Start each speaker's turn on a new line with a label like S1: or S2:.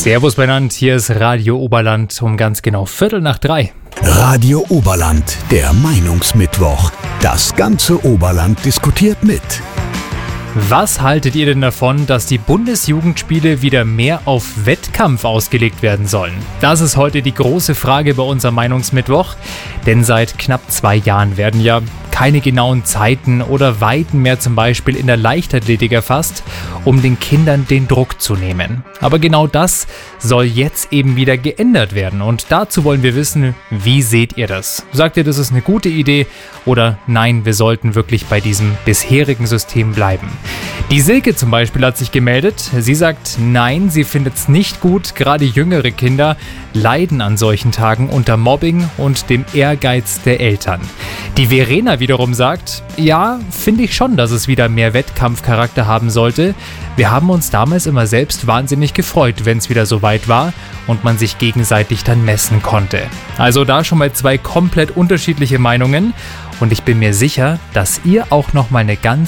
S1: Servus benannt, hier ist Radio Oberland um ganz genau 2:45.
S2: Radio Oberland, der Meinungsmittwoch. Das ganze Oberland diskutiert mit.
S1: Was haltet ihr denn davon, dass die Bundesjugendspiele wieder mehr auf Wettkampf ausgelegt werden sollen? Das ist heute die große Frage bei unserem Meinungsmittwoch. Denn seit knapp 2 Jahren werden ja keine genauen Zeiten oder Weiten mehr zum Beispiel in der Leichtathletik erfasst, um den Kindern den Druck zu nehmen. Aber genau das soll jetzt eben wieder geändert werden. Und dazu wollen wir wissen, wie seht ihr das? Sagt ihr, das ist eine gute Idee oder nein, wir sollten wirklich bei diesem bisherigen System bleiben? Die Silke zum Beispiel hat sich gemeldet. Sie sagt, nein, sie findet es nicht gut. Gerade jüngere Kinder leiden an solchen Tagen unter Mobbing und dem Ehrgeiz der Eltern. Die Verena wiederum sagt, ja, finde ich schon, dass es wieder mehr Wettkampfcharakter haben sollte. Wir haben uns damals immer selbst wahnsinnig gefreut, wenn es wieder so weit war und man sich gegenseitig dann messen konnte. Also da schon mal 2 komplett unterschiedliche Meinungen. Und ich bin mir sicher, dass ihr auch noch mal eine ganz